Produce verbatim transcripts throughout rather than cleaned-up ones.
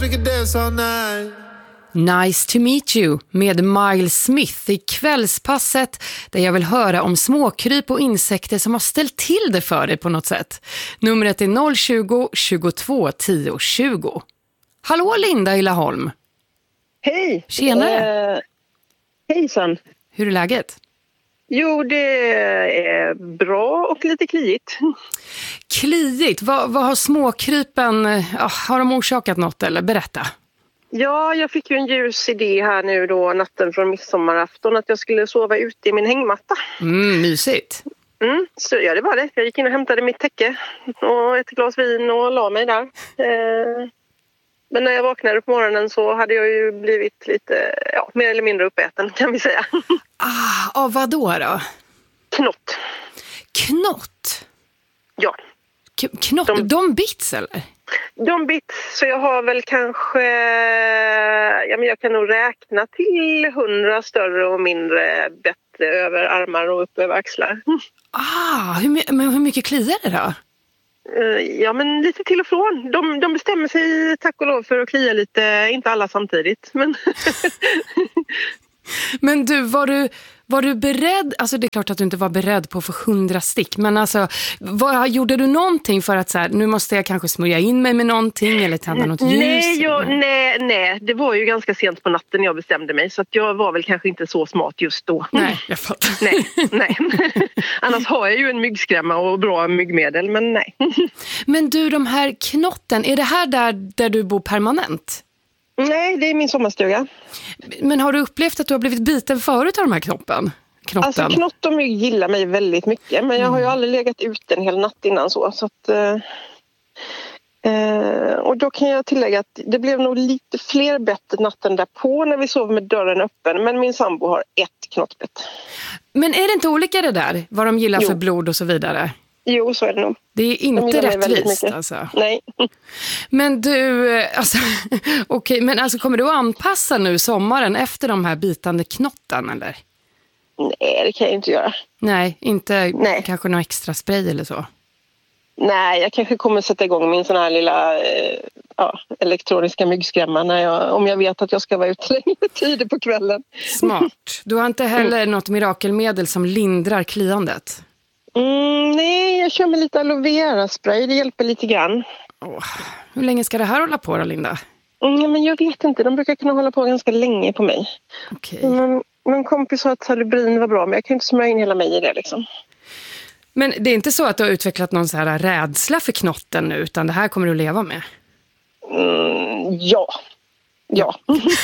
Nice to meet you med Miles Smith i kvällspasset där jag vill höra om småkryp och insekter som har ställt till det för dig på något sätt. Numret är noll tjugo, tjugotvå, tio, tjugo. Hallå Linda i Laholm. Hej. Tjenare. Eh, hejsan. Hur är läget? Jo, det är bra och lite kliigt. Kliigt? Vad, vad har småkrypen, ja, har de orsakat något eller? Berätta. Ja, jag fick ju en ljus idé här nu då natten från midsommarafton att jag skulle sova ute i min hängmatta. Mm, mysigt. Mm, så ja, det var det. Jag gick in och hämtade mitt täcke och ett glas vin och la mig där. Eh, men när jag vaknade på morgonen så hade jag ju blivit lite, ja, mer eller mindre uppäten kan vi säga. Ah, av vad då då? Knott. Knott? Ja. K- knott? De, de bits eller? De bits, så jag har väl kanske, ja men jag kan nog räkna till hundra större och mindre bett över armar och upp över axlar. Ah, hur, men hur mycket kliar det då? Ja men lite till och från. De, de bestämmer sig tack och lov för att klia lite, inte alla samtidigt. Men, men du, var du, var du beredd, alltså det är klart att du inte var beredd på för hundra stick, men alltså, vad, gjorde du någonting för att så här, nu måste jag kanske smörja in mig med någonting eller tända något ljus? Nej, jag, nej, nej, det var ju ganska sent på natten jag bestämde mig, så att jag var väl kanske inte så smart just då. Nej, jag fattar. Nej, nej. Annars har jag ju en myggskrämma och bra myggmedel, men nej. Men du, de här knotten, är det här där, där du bor permanent? Nej, det är min sommarstuga. Men har du upplevt att du har blivit biten förut av de här knoppen? Knotten? Alltså knott och mygg gillar mig väldigt mycket. Men jag har ju aldrig legat ute en hel natt innan så. så att, eh, och då kan jag tillägga att det blev nog lite fler bett natten därpå när vi sov med dörren öppen. Men min sambo har ett knottbett. Men är det inte olika det där? Vad de gillar Jo. för blod och så vidare? Jo, så är det nog. Det är inte rättvist alltså. Nej. Men du, alltså, okej, okay, men alltså kommer du att anpassa nu sommaren efter de här bitande knotten eller? Nej, det kan jag inte göra. Nej, inte Nej. Kanske någon extra spray eller så? Nej, jag kanske kommer sätta igång min sån här lilla eh, ja, elektroniska myggskrämma när jag, om jag vet att jag ska vara ute längre tider på kvällen. Smart. Du har inte heller mm. något mirakelmedel som lindrar kliandet? Mm, nej, jag kör med lite aloe vera spray. Det hjälper lite grann. Oh, hur länge ska det här hålla på då, Linda? Mm, men jag vet inte. De brukar kunna hålla på ganska länge på mig. Okay. Men, min kompis sa att salubrin var bra, men jag kan inte smörja in hela mig i det liksom. Men det är inte så att du har utvecklat någon så här rädsla för knotten nu, utan det här kommer du att leva med? Mm, ja. Ja.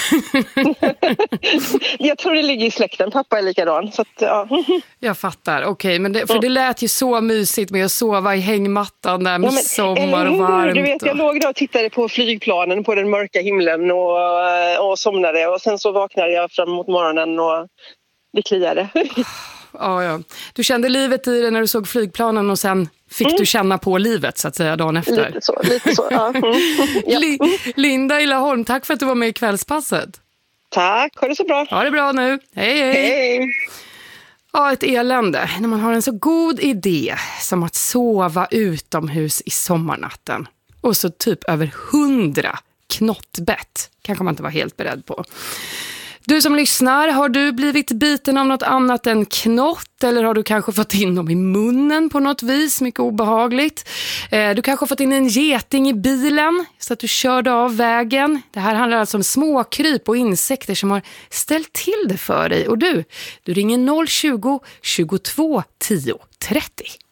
Jag tror det ligger i släkten. Pappa är likadan. Så att, ja. Jag fattar. Okej, okay, men det, för det lät ju så mysigt med att sova i hängmattan där med ja, sommar och varmt. Du vet, jag låg där och tittade på flygplanen på den mörka himlen och, och somnade. Och sen så vaknade jag fram mot morgonen och det kliade. Ja, ja. Du kände livet i det när du såg flygplanen och sen fick mm. du känna på livet så att säga dagen efter. Lite så, lite så, ja. Mm. Ja. Linda i Laholm, tack för att du var med i kvällspasset. Tack, ha det så bra. Ha det bra nu. Hej, hej. Hej. Ja, ett elände. När man har en så god idé som att sova utomhus i sommarnatten. Och så typ över hundra knottbett. Kanske man inte var helt beredd på. Du som lyssnar, har du blivit biten av något annat än knott eller har du kanske fått in dem i munnen på något vis, mycket obehagligt. Eh, du kanske har fått in en geting i bilen så att du körde av vägen. Det här handlar alltså om småkryp och insekter som har ställt till det för dig. Och du, du ringer noll tjugo, tjugotvå, tio, trettio.